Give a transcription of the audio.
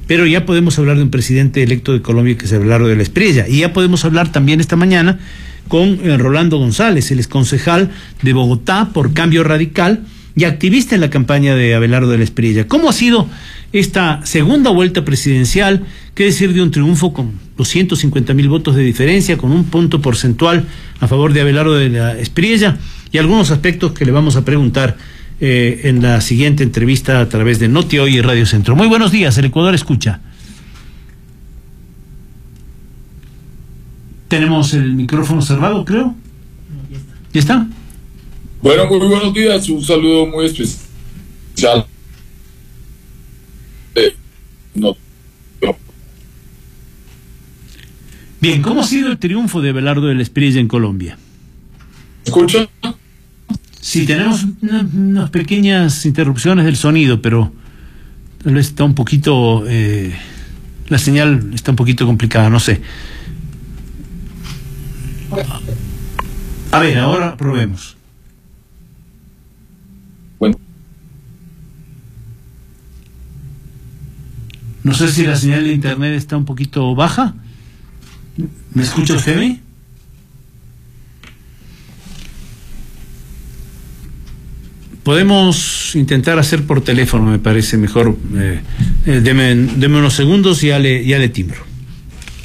pero ya podemos hablar de un presidente electo de Colombia, que es Abelardo de la Espriella, y ya podemos hablar también esta mañana con Rolando González, el exconcejal de Bogotá por Cambio Radical y activista en la campaña de Abelardo de la Espriella. ¿Cómo ha sido esta segunda vuelta presidencial? ¿Qué decir de un triunfo con 250.000 votos de diferencia, con un punto porcentual a favor de Abelardo de la Espriella? Y algunos aspectos que le vamos a preguntar en la siguiente entrevista a través de Noti Hoy y Radio Centro. Muy buenos días, el Ecuador escucha. Tenemos el micrófono cerrado, creo. No, ya está. ¿Ya está? Bueno, muy buenos días, un saludo muy especial. Bien, ¿cómo ha sido el triunfo de Abelardo de la Espriella en Colombia? ¿Escucha? Sí, tenemos unas pequeñas interrupciones del sonido, pero tal vez está un poquito, la señal está un poquito complicada, no sé. A ver, ahora probemos. Bueno. No sé si la señal de internet está un poquito baja. ¿Me escucha Femi? Podemos intentar hacer por teléfono, me parece mejor. Deme unos segundos y ya le timbro.